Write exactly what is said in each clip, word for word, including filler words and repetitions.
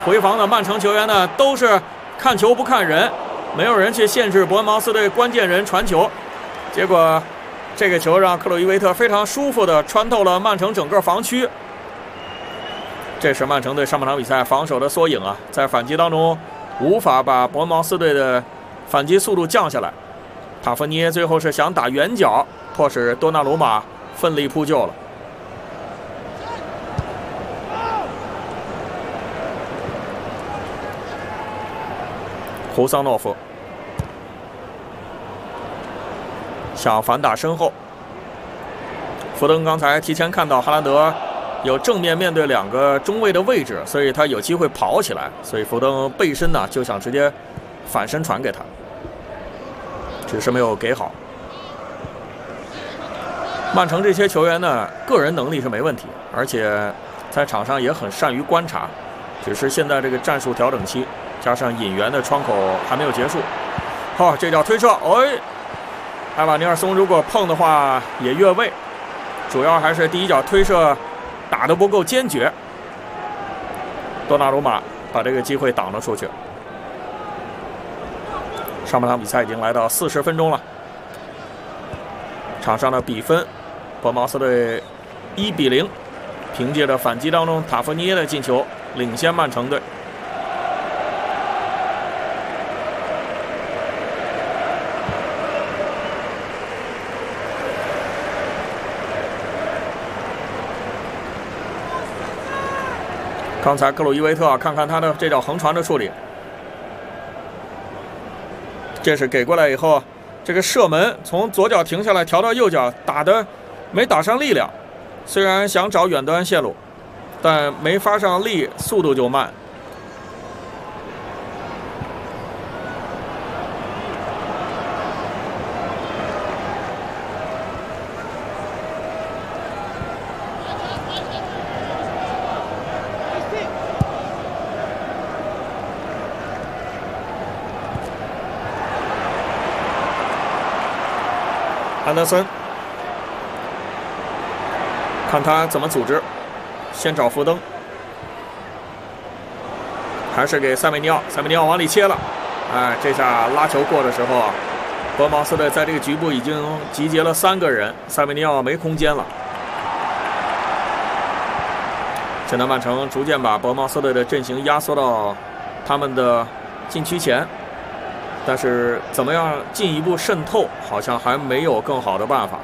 回防的曼城球员呢，都是看球不看人，没有人去限制伯恩茅斯队关键人传球，结果这个球让克洛伊维特非常舒服地穿透了曼城整个防区。这是曼城队上半场比赛防守的缩影啊，在反击当中无法把伯恩茅斯队的反击速度降下来。塔夫尼耶最后是想打远角，迫使多纳鲁马奋力扑救了。胡桑诺夫想反打身后，福登刚才提前看到哈兰德有正面面对两个中卫的位置，所以他有机会跑起来，所以福登背身呢就想直接反身传给他，只是没有给好。曼城这些球员呢，个人能力是没问题，而且在场上也很善于观察，只是现在这个战术调整期。加上引援的窗口还没有结束，好、哦，这脚推射，哎，埃瓦尼尔松如果碰的话也越位，主要还是第一脚推射打得不够坚决。多纳鲁马把这个机会挡了出去。上半场比赛已经来到四十分钟了，场上的比分，伯茅斯队一比零，凭借着反击当中塔夫尼耶的进球领先曼城队。刚才克鲁伊维特看看他的这脚横传的处理，这是给过来以后，这个射门从左脚停下来调到右脚，打的没打上力量，虽然想找远端线路，但没发上力，速度就慢。安德森，看他怎么组织，先找福登，还是给塞梅尼奥，塞梅尼奥往里切了，哎，这下拉球过的时候，伯茅斯队在这个局部已经集结了三个人，塞梅尼奥没空间了。现在曼城逐渐把伯茅斯队的阵型压缩到他们的禁区前。但是怎么样进一步渗透，好像还没有更好的办法。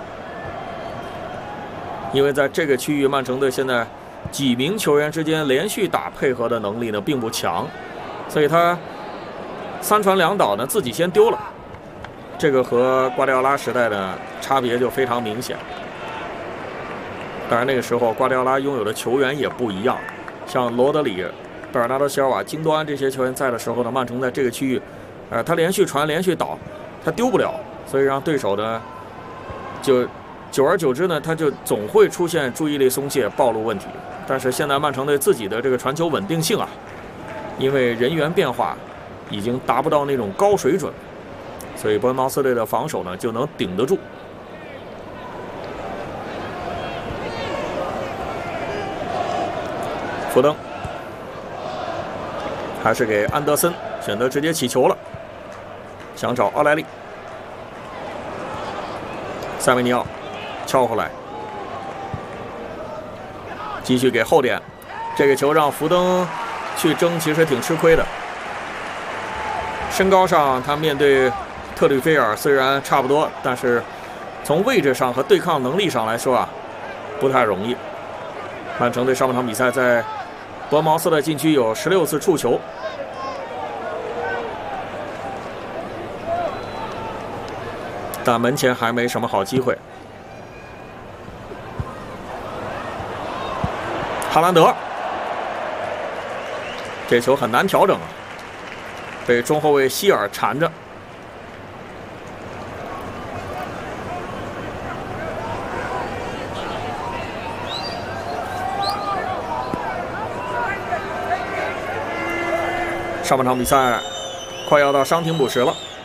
因为在这个区域，曼城队现在几名球员之间连续打配合的能力呢并不强，所以他三传两倒呢自己先丢了。这个和瓜迪奥拉时代的差别就非常明显。当然那个时候瓜迪奥拉拥有的球员也不一样，像罗德里、贝尔纳多·席尔瓦、京多安这些球员在的时候呢，曼城在这个区域。呃，他连续传连续倒，他丢不了，所以让对手呢，就久而久之呢，他就总会出现注意力松懈、暴露问题。但是现在曼城队自己的这个传球稳定性啊，因为人员变化已经达不到那种高水准，所以伯恩茅斯队的防守呢就能顶得住。福登还是给安德森，选择直接起球了。想找奥莱利，塞维尼奥敲回来，继续给后点。这个球让福登去争，其实挺吃亏的。身高上，他面对特吕菲尔虽然差不多，但是从位置上和对抗能力上来说啊，不太容易。曼城队上半场比赛在伯恩茅斯的禁区有十六次触球。但门前还没什么好机会。哈兰德，这球很难调整啊，被中后卫希尔缠着。上半场比赛快要到伤停补时了。